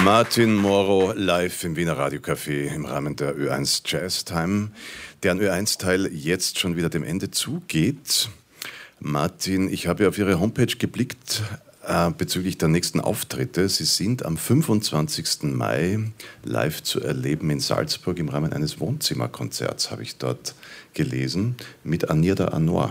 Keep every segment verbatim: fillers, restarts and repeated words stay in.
Martin Moro live im Wiener Radiocafé im Rahmen der Ö eins Jazz Time, deren Ö eins Teil jetzt schon wieder dem Ende zugeht. Martin, ich habe auf Ihre Homepage geblickt äh, bezüglich der nächsten Auftritte. Sie sind am fünfundzwanzigsten Mai live zu erleben in Salzburg im Rahmen eines Wohnzimmerkonzerts, habe ich dort gelesen, mit Anir Anor.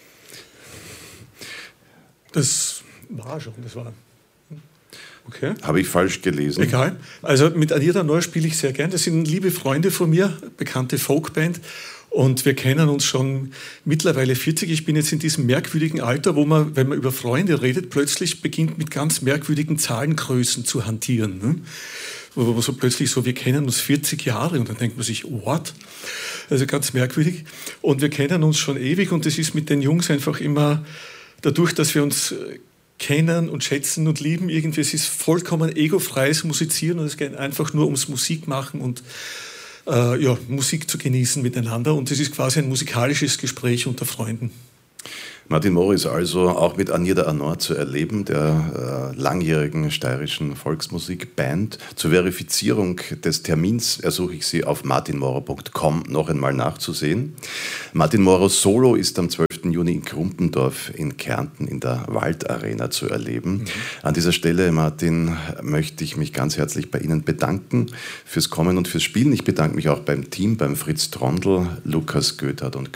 Das war schon, das war... Okay. Habe ich falsch gelesen? Egal. Also mit Anir Anor spiele ich sehr gern. Das sind liebe Freunde von mir, bekannte Folkband. Und wir kennen uns schon mittlerweile vierzig. Ich bin jetzt in diesem merkwürdigen Alter, wo man, wenn man über Freunde redet, plötzlich beginnt mit ganz merkwürdigen Zahlengrößen zu hantieren. Ne? Wo man so plötzlich so, wir kennen uns vierzig Jahre und dann denkt man sich, what? Also ganz merkwürdig. Und wir kennen uns schon ewig und das ist mit den Jungs einfach immer dadurch, dass wir uns kennen und schätzen und lieben. Irgendwie, es ist vollkommen egofreies Musizieren und es geht einfach nur ums Musikmachen und äh, ja, Musik zu genießen miteinander. Und es ist quasi ein musikalisches Gespräch unter Freunden. Martin Moro ist also auch mit Anir Anor zu erleben, der äh, langjährigen steirischen Volksmusikband. Zur Verifizierung des Termins ersuche ich Sie auf martin moro punkt com noch einmal nachzusehen. Martin Moro Solo ist am zwölften Juni in Krumpendorf in Kärnten in der Waldarena zu erleben. Mhm. An dieser Stelle, Martin, möchte ich mich ganz herzlich bei Ihnen bedanken fürs Kommen und fürs Spielen. Ich bedanke mich auch beim Team, beim Fritz Trondl, Lukas Göthert und